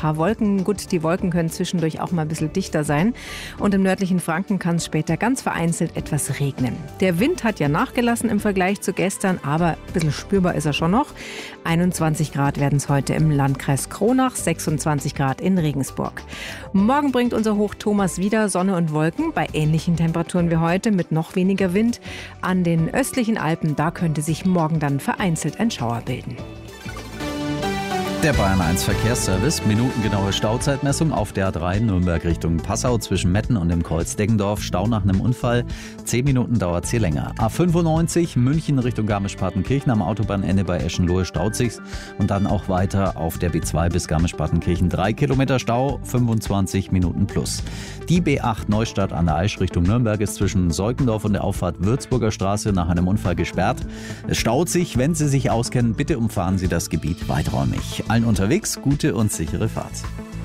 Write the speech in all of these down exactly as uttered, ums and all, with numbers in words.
paar Wolken. Gut, die Wolken können zwischendurch auch mal ein bisschen dichter sein. Und im nördlichen Franken kann es später ganz vereinzelt etwas regnen. Der Wind hat ja nachgelassen im Vergleich zu gestern, aber ein bisschen spürbar ist er schon noch. einundzwanzig Grad werden es heute im Landkreis Kronach, sechsundzwanzig Grad in Regensburg. Morgen bringt unser Hoch Thomas wieder Sonne und Wolken bei ähnlichen Temperaturen wie heute mit noch weniger Wind. An den östlichen Alpen, da könnte sich morgen dann vereinzelt ein Schauer bilden. Der Bayern eins Verkehrsservice, minutengenaue Stauzeitmessung auf der A drei Nürnberg Richtung Passau zwischen Metten und dem Kreuz Deggendorf. Stau nach einem Unfall, zehn Minuten dauert es hier länger. A fünfundneunzig München Richtung Garmisch-Partenkirchen am Autobahnende bei Eschenlohe staut sich's. Und dann auch weiter auf der B zwei bis Garmisch-Partenkirchen. Drei Kilometer Stau, fünfundzwanzig Minuten plus. Die B acht Neustadt an der Aisch Richtung Nürnberg ist zwischen Seukendorf und der Auffahrt Würzburger Straße nach einem Unfall gesperrt. Es staut sich, wenn Sie sich auskennen, bitte umfahren Sie das Gebiet weiträumig. Allen unterwegs gute und sichere Fahrt.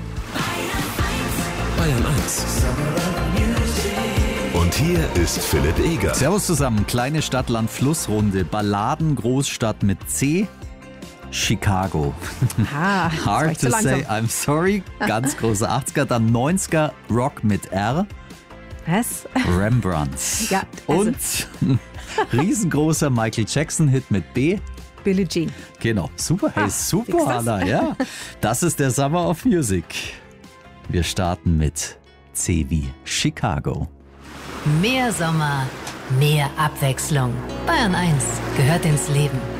Bayern eins. Und hier ist Philipp Eger. Servus zusammen. Kleine Stadt, Land, Flussrunde. Balladen, Großstadt mit C. Chicago. Ah, Hard to say, I'm sorry. Ganz große achtziger. Dann neunziger. Rock mit R. Was? Rembrandt. Ja, also. Und riesengroßer Michael Jackson-Hit mit B. Billie Jean. Genau, super, hey, Ah, super, Hanna, ja. Das ist der Summer of Music. Wir starten mit C wie Chicago. Mehr Sommer, mehr Abwechslung. Bayern eins gehört ins Leben.